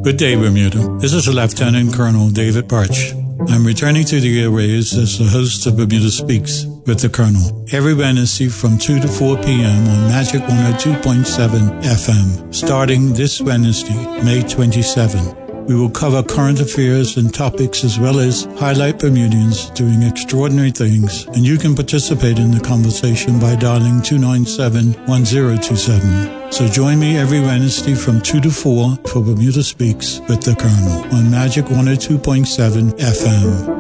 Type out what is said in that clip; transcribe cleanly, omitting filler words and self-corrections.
Good day, Bermuda. This is Lieutenant Colonel David Birch. I'm returning to the airwaves as the host of Bermuda Speaks with the Colonel. Every Wednesday from 2 to 4 p.m. on Magic 102.7 FM, starting this Wednesday, May 27. We will cover current affairs and topics as well as highlight Bermudians doing extraordinary things, and you can participate in the conversation by dialing 297-1027. So join me every Wednesday from 2 to 4 for Bermuda Speaks with the Colonel on Magic 102.7 FM.